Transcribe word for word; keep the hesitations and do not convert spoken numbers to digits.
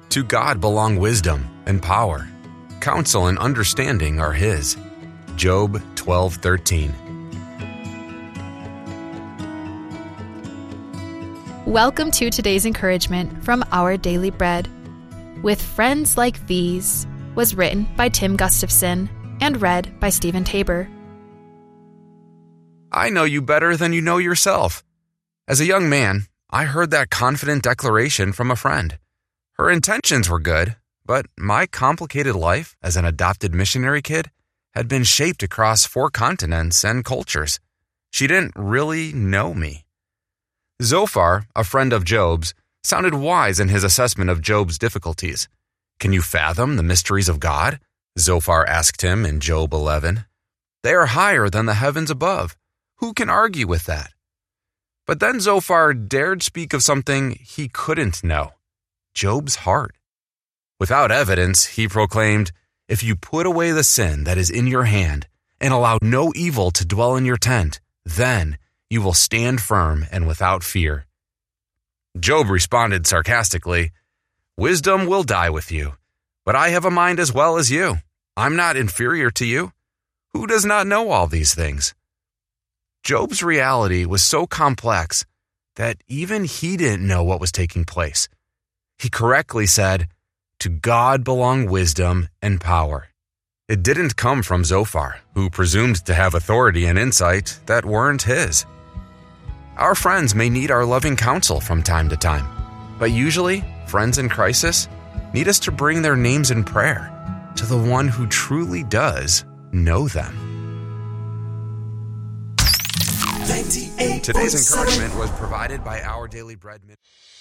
To God belong wisdom and power. Counsel and understanding are His. Job twelve thirteen. Welcome to today's encouragement from Our Daily Bread. With Friends Like These was written by Tim Gustafson and read by Stephen Tabor. I know you better than you know yourself. As a young man, I heard that confident declaration from a friend. Her intentions were good, but my complicated life as an adopted missionary kid had been shaped across four continents and cultures. She didn't really know me. Zophar, a friend of Job's, sounded wise in his assessment of Job's difficulties. Can you fathom the mysteries of God? Zophar asked him in Job eleven. They are higher than the heavens above. Who can argue with that? But then Zophar dared speak of something he couldn't know, Job's heart. Without evidence, he proclaimed, if you put away the sin that is in your hand and allow no evil to dwell in your tent, then you will stand firm and without fear. Job responded sarcastically, Wisdom will die with you, but I have a mind as well as you. I'm not inferior to you. Who does not know all these things? Job's reality was so complex that even he didn't know what was taking place. He correctly said, To God belong wisdom and power. It didn't come from Zophar, who presumed to have authority and insight that weren't his. Our friends may need our loving counsel from time to time, but usually, friends in crisis need us to bring their names in prayer to the one who truly does know them. Today's encouragement was provided by Our Daily Bread Ministry.